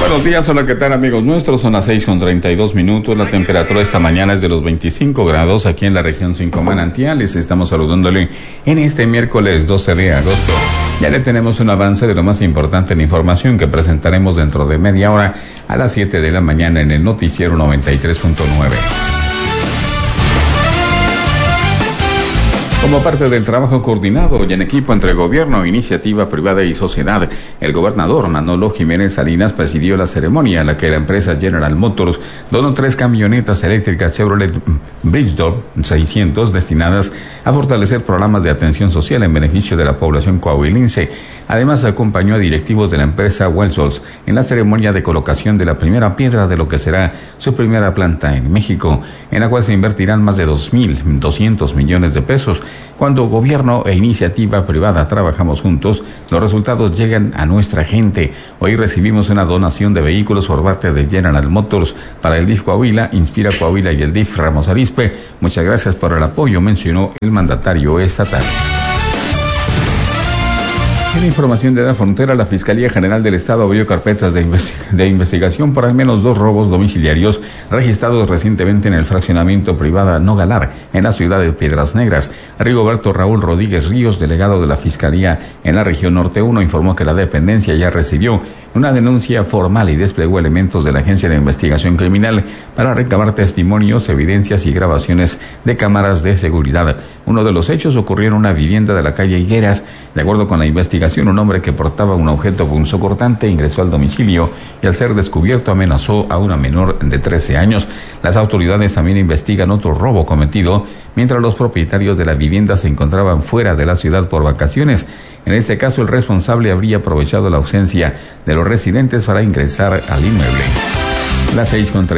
Buenos días, hola, ¿qué tal amigos nuestros? Son las 6:32. La temperatura esta mañana es de los 25 grados aquí en la región 5 Manantiales. Estamos saludándole en este miércoles 12 de agosto. Ya le tenemos un avance de lo más importante en información que presentaremos dentro de media hora a las 7 de la mañana en el noticiero 93.9. Como parte del trabajo coordinado y en equipo entre gobierno, iniciativa privada y sociedad, el gobernador Manolo Jiménez Salinas presidió la ceremonia en la que la empresa General Motors donó 3 camionetas eléctricas Chevrolet Bridgestone 600 destinadas a fortalecer programas de atención social en beneficio de la población coahuilense. Además, acompañó a directivos de la empresa Welsols en la ceremonia de colocación de la primera piedra de lo que será su primera planta en México, en la cual se invertirán más de 2.200 millones de pesos. Cuando gobierno e iniciativa privada trabajamos juntos, los resultados llegan a nuestra gente. Hoy recibimos una donación de vehículos por parte de General Motors para el DIF Coahuila, Inspira Coahuila y el DIF Ramos Arizpe. Muchas gracias por el apoyo, mencionó el mandatario estatal. En información de la frontera, la Fiscalía General del Estado abrió carpetas de investigación por al menos 2 robos domiciliarios registrados recientemente en el fraccionamiento privado Nogalar, en la ciudad de Piedras Negras. Rigoberto Raúl Rodríguez Ríos, delegado de la Fiscalía en la región Norte 1, informó que la dependencia ya recibió una denuncia formal y desplegó elementos de la Agencia de Investigación Criminal para recabar testimonios, evidencias y grabaciones de cámaras de seguridad. Uno de los hechos ocurrió en una vivienda de la calle Higueras. De acuerdo con la investigación, un hombre que portaba un objeto punzocortante ingresó al domicilio y al ser descubierto amenazó a una menor de 13 años. Las autoridades también investigan otro robo cometido mientras los propietarios de la vivienda se encontraban fuera de la ciudad por vacaciones. En este caso, el responsable habría aprovechado la ausencia de los residentes para ingresar al inmueble. Las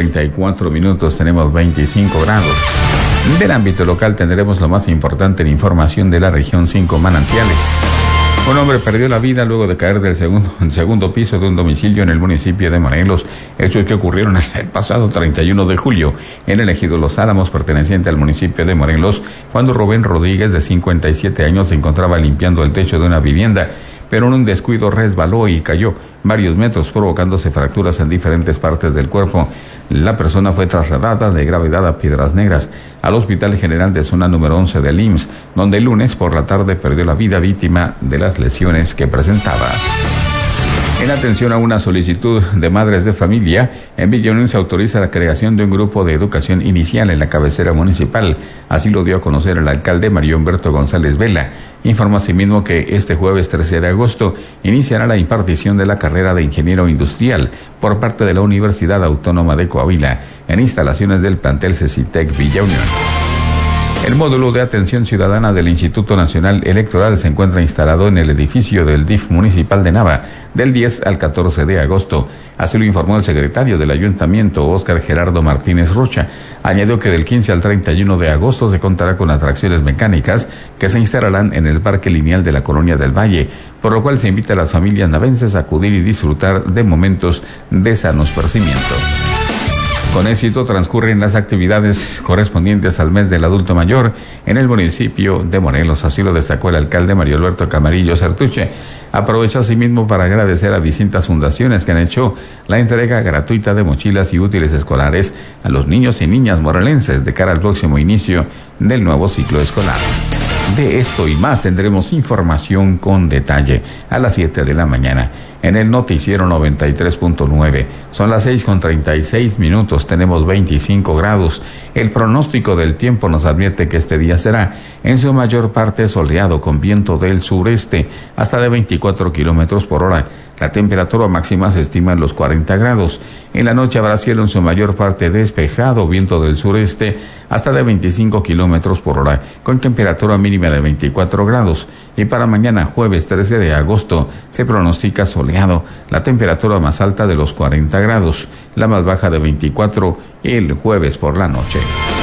6:34, tenemos 25 grados. Del ámbito local tendremos lo más importante en información de la región 5 Manantiales. Un hombre perdió la vida luego de caer del segundo piso de un domicilio en el municipio de Morelos. Hechos que ocurrieron el pasado 31 de julio en el ejido Los Álamos, perteneciente al municipio de Morelos, cuando Rubén Rodríguez, de 57 años, se encontraba limpiando el techo de una vivienda, pero en un descuido resbaló y cayó varios metros, provocándose fracturas en diferentes partes del cuerpo. La persona fue trasladada de gravedad a Piedras Negras, al Hospital General de Zona número 11 del IMSS, donde el lunes por la tarde perdió la vida víctima de las lesiones que presentaba. En atención a una solicitud de madres de familia, en Villa Unión se autoriza la creación de un grupo de educación inicial en la cabecera municipal. Así lo dio a conocer el alcalde Mario Humberto González Vela. Informó asimismo que este jueves 13 de agosto iniciará la impartición de la carrera de ingeniero industrial por parte de la Universidad Autónoma de Coahuila en instalaciones del plantel CECITEC Villa Unión. El módulo de atención ciudadana del Instituto Nacional Electoral se encuentra instalado en el edificio del DIF municipal de Nava del 10 al 14 de agosto. Así lo informó el secretario del Ayuntamiento, Óscar Gerardo Martínez Rocha. Añadió que del 15 al 31 de agosto se contará con atracciones mecánicas que se instalarán en el Parque Lineal de la Colonia del Valle, por lo cual se invita a las familias navenses a acudir y disfrutar de momentos de sano esparcimiento. Con éxito transcurren las actividades correspondientes al mes del adulto mayor en el municipio de Morelos. Así lo destacó el alcalde Mario Alberto Camarillo Certuche. Aprovechó asimismo para agradecer a distintas fundaciones que han hecho la entrega gratuita de mochilas y útiles escolares a los niños y niñas morelenses de cara al próximo inicio del nuevo ciclo escolar. De esto y más tendremos información con detalle a las 7 de la mañana en el noticiero 93.9. Son las 6:36, tenemos 25 grados. El pronóstico del tiempo nos advierte que este día será en su mayor parte soleado con viento del sureste hasta de 24 kilómetros por hora. La temperatura máxima se estima en los 40 grados. En la noche habrá cielo en su mayor parte despejado, viento del sureste hasta de 25 kilómetros por hora, con temperatura mínima de 24 grados. Y para mañana, jueves 13 de agosto, se pronostica soleado, la temperatura más alta de los 40 grados, la más baja de 24 el jueves por la noche.